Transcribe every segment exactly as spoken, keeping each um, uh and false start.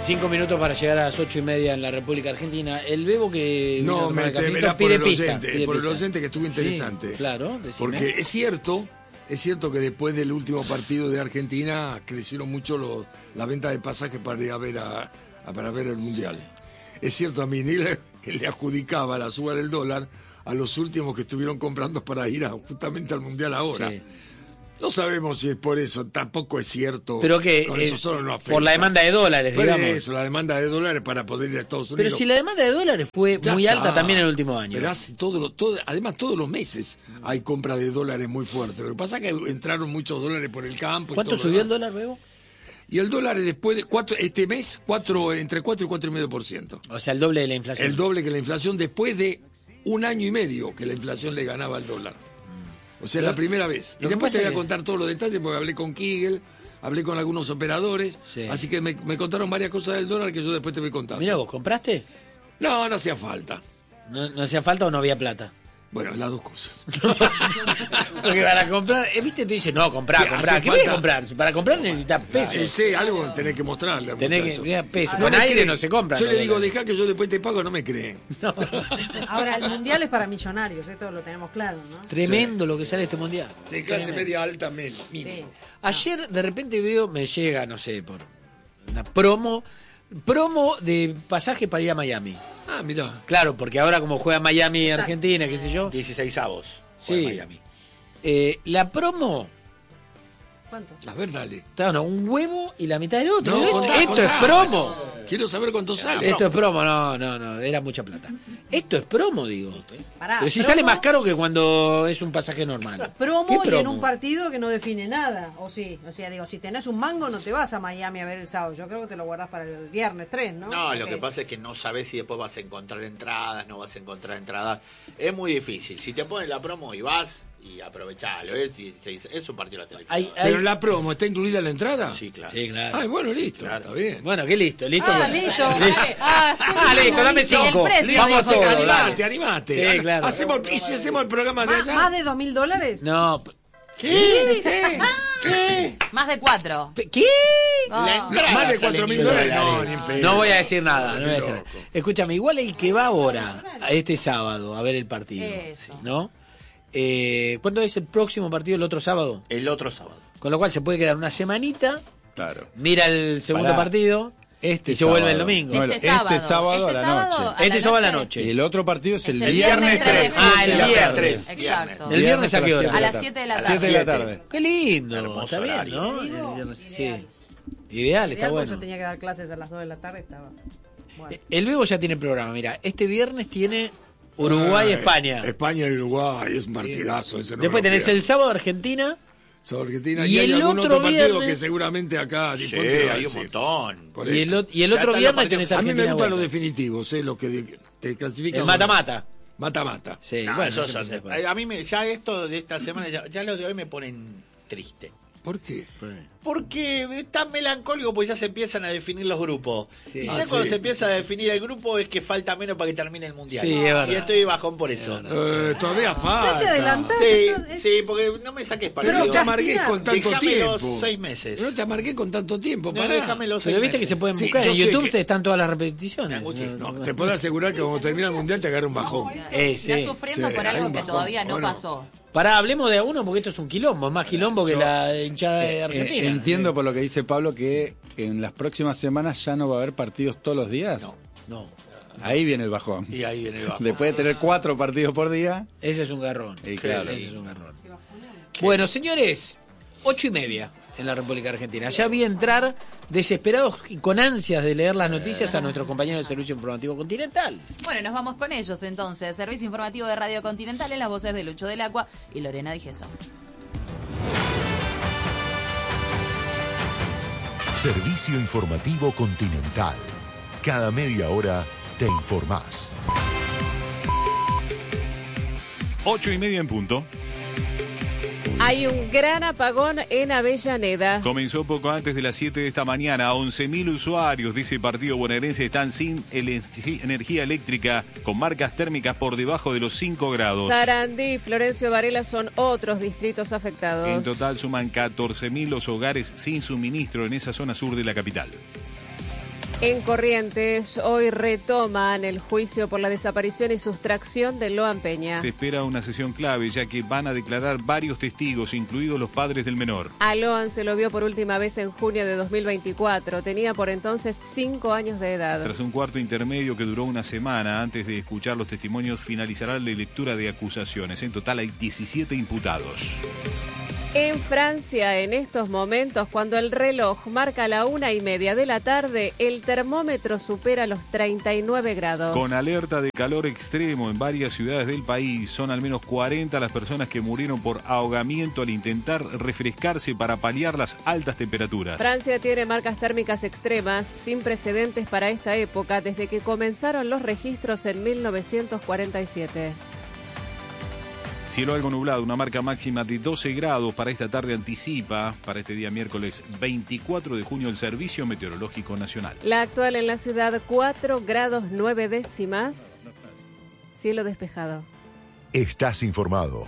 Cinco minutos para llegar a las ocho y media en la República Argentina. El Bebo que... No, me temerá por el oyente, por el oyente que estuvo interesante. Sí, claro, decime. Porque es cierto, es cierto que después del último partido de Argentina crecieron mucho los, la venta de pasajes para ir a ver, a, a, para ver el Mundial. Es cierto, a mí ni le, que le adjudicaba la suba del dólar a los últimos que estuvieron comprando para ir a, justamente al Mundial ahora. Sí. No sabemos si es por eso, tampoco es cierto. Pero que con eso solo no afecta. Por la demanda de dólares, por digamos. Eso, la demanda de dólares para poder ir a Estados Unidos. Pero si la demanda de dólares fue ya muy está. alta también en el último año. Pero hace todo, todo, además todos los meses hay compra de dólares muy fuerte. Lo que pasa es que entraron muchos dólares por el campo. ¿Cuánto y todo subió el dólar, Bebo? Y el dólar después de cuatro, este mes, cuatro, entre cuatro y cuatro y medio por ciento. O sea, el doble de la inflación. El doble que la inflación después de un año y medio que la inflación le ganaba al dólar. O sea, es la primera vez. Y después te voy a contar todos los detalles porque hablé con Kigel, hablé con algunos operadores, sí. Así que me, me contaron varias cosas del dólar que yo después te voy contando. Mira, ¿vos compraste? No, no hacía falta. ¿No, no hacía falta o no había plata? Bueno, las dos cosas. Porque para comprar, ¿viste? Te dice, no, comprá, comprá. ¿Qué voy a comprar? Para comprar necesitas peso. Eh, sí, algo tenés que mostrarle al tenés muchacho. que peso. No Con aire creen. No se compra. Yo no le digo, dejá que yo después te pago, no me creen. No. Ahora, el mundial es para millonarios, esto lo tenemos claro, ¿no? Tremendo sí. Lo que sale este mundial. Sí, clase Tremendo. Media alta, mínimo. Sí. Ayer, de repente veo, me llega, no sé, por una promo, promo de pasaje para ir a Miami. Ah, mirá. Claro, porque ahora como juega Miami y Argentina, qué sé yo. dieciséis avos. Sí. Miami. Eh, la promo. ¿Cuánto? A ver, dale. Está, no, un huevo y la mitad del otro. No, esto contá, esto contá. es promo. Quiero saber cuánto sale. Esto es promo, no, no, no, era mucha plata. Esto es promo, digo. Pará, Pero si promo, sale más caro que cuando es un pasaje normal. Promo, ¿Qué promo? Y en un partido que no define nada, o sí. O sea, digo, si tenés un mango no te vas a Miami a ver el sábado. Yo creo que te lo guardás para el viernes tres, ¿no? No, okay. Lo que pasa es que no sabés si después vas a encontrar entradas, no vas a encontrar entradas. Es muy difícil. Si te ponen la promo y vas... y aprovechalo, es, es un partido de la selección. Hay, hay... Pero la promo, ¿está incluida la entrada? Sí, claro. Sí, claro. Ah, bueno, listo, claro. Está bien. Bueno, qué listo, listo. Ah, bueno. listo. Ah, ah, listo, dame cinco. Vamos a todo. Animate, animate. Sí, claro. Hacemos, ¿y si hacemos el programa de allá? ¿Más de dos mil dólares? No. ¿Qué? ¿Qué? ¿Qué? Más de cuatro. ¿Qué? Oh. No, más de cuatro mil dólares. No, ni pedo. No voy a decir nada, no voy a decir nada. Escúchame, igual el que va ahora, a este sábado, a ver el partido. Eso. ¿No? Eh, ¿Cuándo es el próximo partido? ¿El otro sábado? El otro sábado. Con lo cual se puede quedar una semanita. Claro. Mira el segundo Pará. partido. Este y se sábado. vuelve el domingo. No, Este este sábado. sábado Este a la sábado noche. a la Este sábado a la noche. noche. Y el otro partido es el, Es el viernes, viernes a las tres. siete Ah, el de la viernes. tarde. Exacto. ¿El viernes a qué hora? A las siete de la tarde. siete de la tarde. Qué lindo. Hermoso Está bien, horario. ¿no? Digo, El viernes, ideal. sí. Ideal, está Ideal, porque bueno. Yo tenía que dar clases a las dos de la tarde, estaba... Bueno. El Bebo ya tiene programa. Mira, este viernes tiene Uruguay-España. Ah, España y Uruguay, es un partidazo. Ese no Después me lo tenés pierdo. el sábado Argentina. Sábado Argentina. Y Y, hay el algún otro otro partido viernes- que seguramente acá... Sí, Difonte va a hay un decir. montón. Por Y eso. el, y el Ya otro están viernes los tenés partidos. A mí me Argentina. gustan los vuelta. definitivos, ¿eh? Los que te clasifican. El mata-mata. Mata-mata. Sí, No, bueno, eso eso son- se puede. a mí me, ya esto de esta semana, ya, ya los de hoy me ponen triste. ¿Por qué? Porque es tan melancólico porque ya se empiezan a definir los grupos. Sí. Y ya Ah, cuando sí. se empieza a definir el grupo es que falta menos para que termine el mundial. Sí, es verdad. Y estoy bajón por eso. Eh, todavía falta. Ya te adelantás. Sí, eso es- sí, porque no me saques Pero no partido. te amargues con tanto Déjame los tiempo. seis meses. No te amargué con tanto tiempo. No, Pará. déjame los seis Pero viste meses. que se pueden Sí, buscar. yo En sé YouTube que- se están todas las repeticiones. Anguchi. No, te puedo asegurar que cuando termina el mundial te agarra un bajón. Eh, sí. Estás sufriendo Sí, por hay algo un que bajón, todavía no ¿o no? pasó. Pará, hablemos de a uno porque esto es un quilombo. Es más quilombo que la hinchada de Eh, Argentina. entiendo por lo que dice Pablo que en las próximas semanas ya no va a haber partidos todos los días. No. No, Ahí viene el bajón. Y ahí viene el bajón. Después de tener cuatro partidos por día. ese es un garrón. Y claro. Ese es un garrón. Bueno, señores, ocho y media en la República Argentina. Ya vi entrar desesperados y con ansias de leer las noticias a nuestros compañeros del Servicio Informativo Continental. Bueno, nos vamos con ellos entonces. Servicio informativo de Radio Continental en las voces de Lucho del Agua y Lorena Dijeso. Servicio Informativo Continental. Cada media hora te informás. Ocho y media en punto. Hay un gran apagón en Avellaneda. Comenzó poco antes de las siete de esta mañana. once mil usuarios de ese partido bonaerense están sin ele- energía eléctrica, con marcas térmicas por debajo de los cinco grados. Sarandí y Florencio Varela son otros distritos afectados. En total suman catorce mil los hogares sin suministro en esa zona sur de la capital. En Corrientes, hoy retoman el juicio por la desaparición y sustracción de Loan Peña. Se espera una sesión clave, ya que van a declarar varios testigos, incluidos los padres del menor. A Loan se lo vio por última vez en junio de dos mil veinticuatro. Tenía por entonces cinco años de edad. Tras un cuarto intermedio que duró una semana, antes de escuchar los testimonios, finalizará la lectura de acusaciones. En total hay diecisiete imputados. En Francia, en estos momentos, cuando el reloj marca la una y media de la tarde, el termómetro supera los treinta y nueve grados. Con alerta de calor extremo en varias ciudades del país, son al menos cuarenta las personas que murieron por ahogamiento al intentar refrescarse para paliar las altas temperaturas. Francia tiene marcas térmicas extremas sin precedentes para esta época desde que comenzaron los registros en mil novecientos cuarenta y siete. Cielo algo nublado, una marca máxima de doce grados para esta tarde anticipa, para este día miércoles veinticuatro de junio, el Servicio Meteorológico Nacional. La actual en la ciudad, cuatro grados nueve décimas, cielo despejado. Estás informado.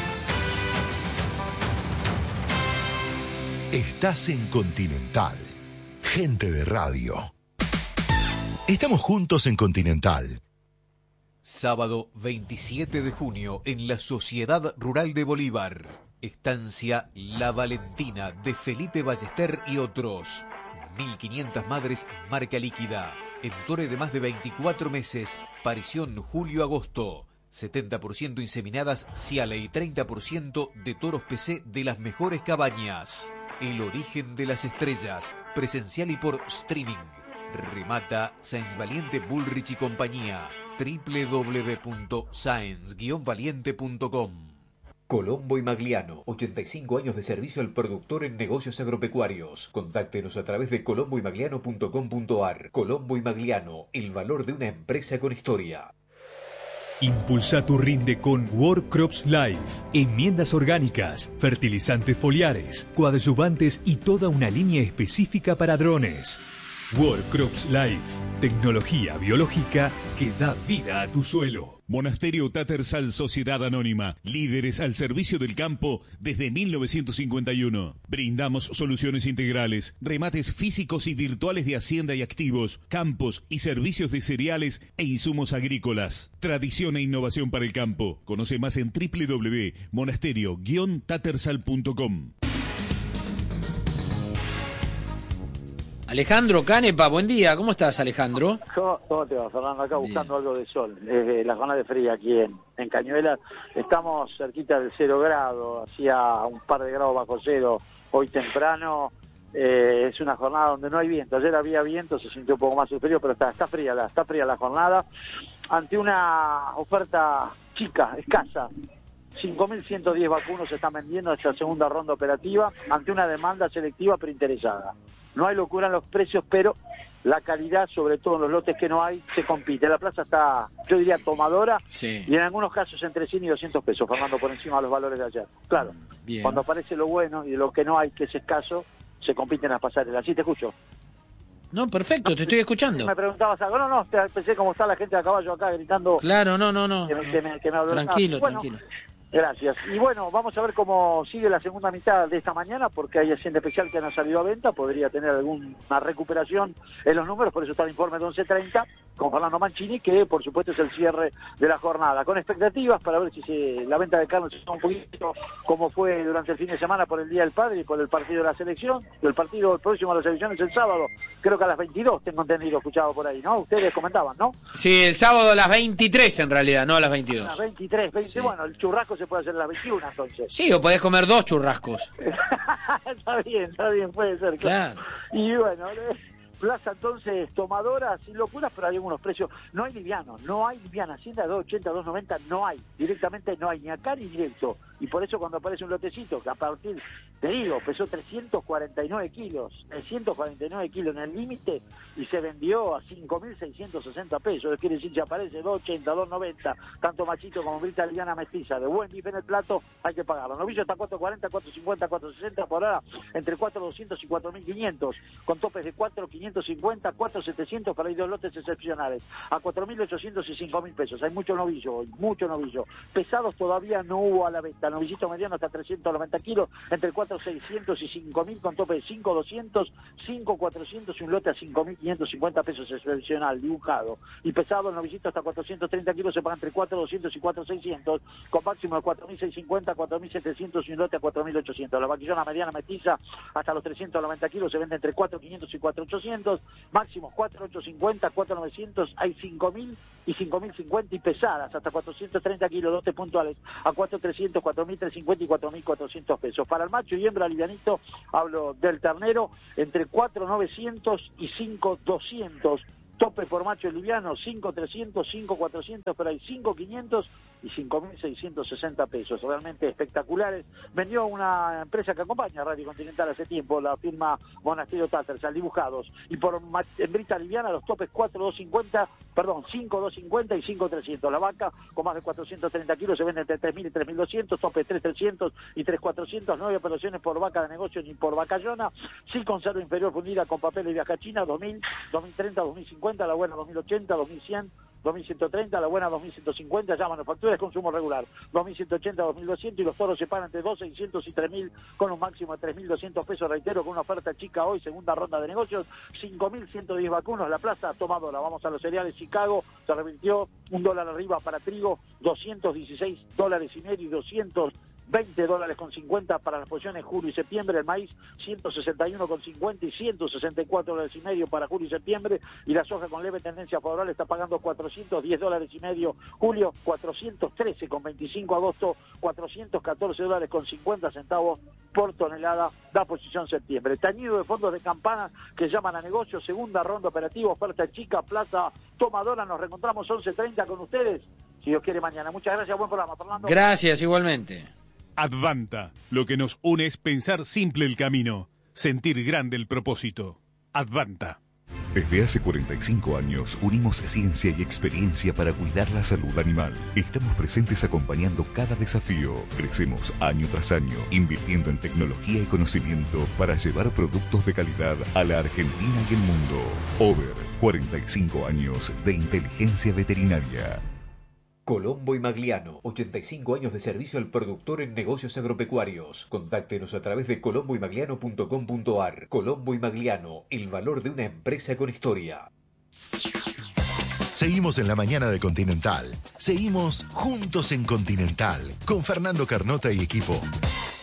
Estás en Continental. Gente de radio. Estamos juntos en Continental. Sábado veintisiete de junio en la Sociedad Rural de Bolívar. Estancia La Valentina de Felipe Ballester y otros. mil quinientas madres marca líquida. Entore de más de veinticuatro meses. Parición julio-agosto. setenta por ciento inseminadas Ciale y treinta por ciento de toros P C de las mejores cabañas. El origen de las estrellas. Presencial y por streaming. Remata Sáenz Valiente Bullrich y compañía. doble u doble u doble u punto sáenz guion valiente punto com. Colombo y Magliano, ochenta y cinco años de servicio al productor en negocios agropecuarios. Contáctenos a través de colombo y magliano punto com punto ar. Colombo y Magliano, el valor de una empresa con historia. Impulsa tu rinde con World Crops Life. Enmiendas orgánicas, fertilizantes foliares, coadyuvantes y toda una línea específica para drones. World Crops Life, tecnología biológica que da vida a tu suelo. Monasterio Tattersall Sociedad Anónima, líderes al servicio del campo desde mil novecientos cincuenta y uno. Brindamos soluciones integrales, remates físicos y virtuales de hacienda y activos, campos y servicios de cereales e insumos agrícolas. Tradición e innovación para el campo. Conoce más en doble u doble u doble u punto monasterio guion tattersall punto com. Alejandro Canepa, buen día. ¿Cómo estás, Alejandro? ¿Cómo, cómo te va, Fernando? Acá buscando Bien. algo de sol. Eh, la jornada de fría aquí en, en Cañuelas. Estamos cerquita del cero grado, hacía un par de grados bajo cero hoy temprano. Eh, es una jornada donde no hay viento. Ayer había viento, se sintió un poco más superior, pero está, está fría la, está fría la jornada. Ante una oferta chica, escasa. cinco mil ciento diez vacunos se están vendiendo esta segunda ronda operativa ante una demanda selectiva pero interesada. No hay locura en los precios, pero la calidad, sobre todo en los lotes que no hay, se compite. La plaza está, yo diría, tomadora, sí. Y en algunos casos entre cien y doscientos pesos, Fernando, por encima de los valores de ayer. Claro, Bien. Cuando aparece lo bueno y lo que no hay, que es escaso, se compiten las pasarelas. ¿Así te escucho? No, perfecto, te estoy escuchando. Me preguntabas algo. No, no, pensé cómo está la gente a caballo acá gritando. Claro, no, no, no. Que me, que me, que me tranquilo, bueno, tranquilo. Gracias. Y bueno, vamos a ver cómo sigue la segunda mitad de esta mañana, porque hay hacienda especial que no ha salido a venta, podría tener alguna recuperación en los números, por eso está el informe de once treinta con Fernando Mancini, que por supuesto es el cierre de la jornada, con expectativas para ver si se, la venta de carne se está un poquito como fue durante el fin de semana por el Día del Padre y por el partido de la selección. El partido próximo a la selección es el sábado, creo que a las veintidós, tengo entendido, escuchado por ahí, ¿no? Ustedes comentaban, ¿no? Sí, el sábado a las veintitrés en realidad, no a las veintidós. A las veintitrés, veinte, sí. Bueno, el churrasco se puede hacer a las veintiuna entonces. Sí, o podés comer dos churrascos. Está bien, está bien, puede ser. Claro. Y bueno, plaza entonces tomadora, sin locuras, pero hay algunos precios. No hay livianos, no hay liviana. Hacienda dos ochenta, dos noventa, no hay. Directamente no hay, ni acá ni directo. Y por eso cuando aparece un lotecito, que a partir, te digo, pesó trescientos cuarenta y nueve kilos, trescientos cuarenta y nueve kilos en el límite, y se vendió a cinco mil seiscientos sesenta pesos. Eso quiere decir que aparece dos ochenta, dos noventa, tanto machito como brita liviana mestiza, de buen bife en el plato, hay que pagarlo. Novillo está cuatro cuarenta, cuatro cincuenta, cuatro sesenta por hora, entre cuatro mil doscientos y cuatro mil quinientos, con topes de cuatro mil quinientos cincuenta, cuatro mil setecientos para ir dos lotes excepcionales, a cuatro mil ochocientos y cinco mil pesos. Hay mucho novillo hoy, mucho novillo. Pesados todavía no hubo a la venta. novillito mediano hasta trescientos noventa kilos, entre cuatro mil seiscientos y cinco mil con tope de cinco mil doscientos, cinco mil cuatrocientos y un lote a cinco mil quinientos cincuenta pesos excepcional, dibujado. Y pesado, el novillito hasta cuatrocientos treinta kilos se paga entre cuatro mil doscientos y cuatro mil seiscientos, con máximo de cuatro mil seiscientos cincuenta, cuatro mil setecientos y un lote a cuatro mil ochocientos. La vaquillona mediana mestiza hasta los trescientos noventa kilos se vende entre cuatro mil quinientos y cuatro mil ochocientos, máximo cuatro mil ochocientos cincuenta, cuatro mil novecientos, hay cinco mil y cinco mil cincuenta y pesadas hasta cuatrocientos treinta kilos, lotes puntuales a cuatro mil trescientos, cuatro mil trescientos cincuenta y cuatro mil cuatrocientos pesos. Para el macho y hembra livianito, hablo del ternero, entre cuatro mil novecientos y cinco mil doscientos. Tope por macho liviano, cinco mil trescientos, cinco mil cuatrocientos, pero hay cinco mil quinientos y cinco mil seiscientos sesenta pesos. Realmente espectaculares. Vendió una empresa que acompaña a Radio Continental hace tiempo, la firma Monasterio Tatters, al dibujados. Y por hembrita liviana, los topes cuatro mil doscientos cincuenta, perdón, cinco mil doscientos cincuenta y cinco mil trescientos. La vaca con más de cuatrocientos treinta kilos se vende entre tres mil y tres mil doscientos, tope tres mil trescientos y tres mil cuatrocientos. Nueve operaciones por vaca de negocio ni por vacallona. Sí, conserva inferior fundida con papel de viaja china, dos mil, dos mil treinta, dos mil cincuenta, la buena dos mil ochenta, dos mil cien, dos mil ciento treinta, la buena dos mil ciento cincuenta, ya manufactura es consumo regular, dos mil ciento ochenta, dos mil doscientos, y los toros se pagan entre dos mil seiscientos y tres mil con un máximo de tres mil doscientos pesos, reitero, con una oferta chica hoy, segunda ronda de negocios, cinco mil ciento diez vacunos, la plaza tomadora. Vamos a los cereales. Chicago se revirtió un dólar arriba para trigo, doscientos dieciséis dólares y medio y doscientos veinte dólares con cincuenta para las posiciones julio y septiembre. El maíz ciento sesenta y uno con cincuenta y ciento sesenta y cuatro dólares y medio para julio y septiembre, y la soja con leve tendencia favorable está pagando cuatrocientos diez dólares y medio julio, cuatrocientos trece con veinticinco agosto, cuatrocientos catorce dólares con cincuenta centavos por tonelada da posición septiembre. Tañido de fondos de campana que llaman a negocio, segunda ronda operativa, oferta chica, plaza tomadora. Nos reencontramos once treinta con ustedes, si Dios quiere, mañana. Muchas gracias, buen programa, Fernando. Gracias, igualmente. Advanta. Lo que nos une es pensar simple el camino, sentir grande el propósito. Advanta. Desde hace cuarenta y cinco años unimos ciencia y experiencia para cuidar la salud animal. Estamos presentes acompañando cada desafío. Crecemos año tras año, invirtiendo en tecnología y conocimiento para llevar productos de calidad a la Argentina y el mundo. Over, cuarenta y cinco años de inteligencia veterinaria. Colombo y Magliano, ochenta y cinco años de servicio al productor en negocios agropecuarios. Contáctenos a través de colombo y magliano punto com punto ar. Colombo y Magliano, el valor de una empresa con historia. Seguimos en la mañana de Continental. Seguimos juntos en Continental con Fernando Carnota y equipo.